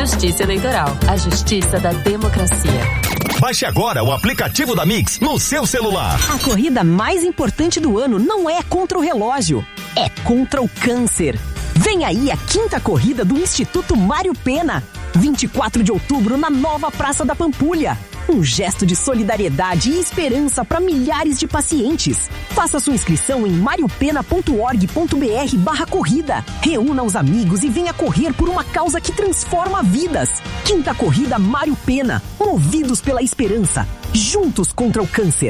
Justiça Eleitoral, a justiça da democracia. Baixe agora o aplicativo da Mix no seu celular. A corrida mais importante do ano não é contra o relógio, é contra o câncer. Vem aí a 5ª corrida do Instituto Mário Pena, 24 de outubro na nova Praça da Pampulha. Um gesto de solidariedade e esperança para milhares de pacientes. Faça sua inscrição em mariopena.org.br/corrida. Reúna os amigos e venha correr por uma causa que transforma vidas. 5ª corrida Mário Pena, movidos pela esperança, juntos contra o câncer.